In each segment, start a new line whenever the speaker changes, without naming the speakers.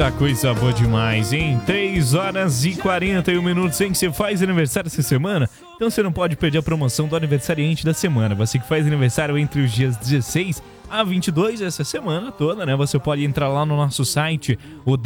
Eita, coisa boa demais, hein? 3 horas e 41 minutos, hein? Você faz aniversário essa semana? Então você não pode perder a promoção do aniversariante da semana. Você que faz aniversário entre os dias 16 a 22, essa semana toda, né? Você pode entrar lá no nosso site, o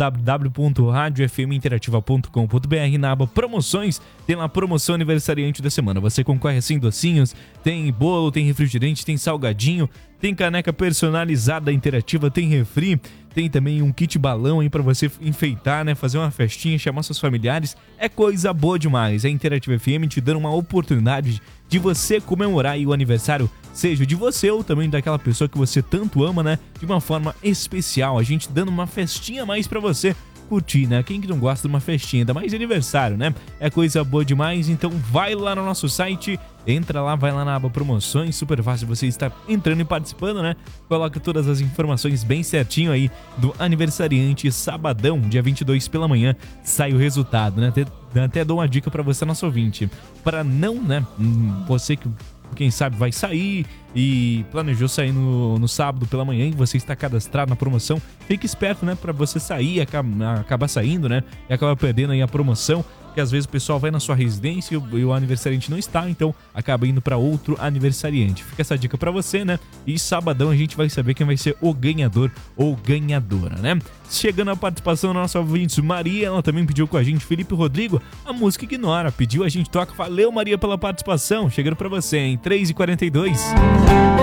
www.radiofminterativa.com.br, na aba promoções, tem lá promoção aniversariante da semana. Você concorre assim, docinhos, tem bolo, tem refrigerante, tem salgadinho, tem caneca personalizada interativa, tem refri, tem também um kit balão aí pra você enfeitar, né? Fazer uma festinha, chamar seus familiares. É coisa boa demais. A Interativa FM te dando uma oportunidade de você comemorar aí o aniversário, seja de você ou também daquela pessoa que você tanto ama, né? De uma forma especial. A gente dando uma festinha a mais pra você curtir, né? Quem que não gosta de uma festinha, ainda mais de aniversário, né? É coisa boa demais, então vai lá no nosso site, entra lá, vai lá na aba promoções, super fácil você estar entrando e participando, né? Coloca todas as informações bem certinho aí do aniversariante, sabadão, dia 22 pela manhã, sai o resultado, né? Até dou uma dica pra você, nosso ouvinte, para não, né? Você que quem sabe vai sair e planejou sair no sábado pela manhã e você está cadastrado na promoção, fique esperto, né, para você sair e acabar saindo, né, e acabar perdendo aí a promoção, que às vezes o pessoal vai na sua residência e o aniversariante não está, então acaba indo para outro aniversariante. Fica essa dica para você, né? E sabadão a gente vai saber quem vai ser o ganhador ou ganhadora, né? Chegando a participação da nossa ouvinte Maria, ela também pediu com a gente, Felipe Rodrigo, a música Ignora, pediu, a gente toca. Valeu, Maria, pela participação. Chegando para você em 3h42.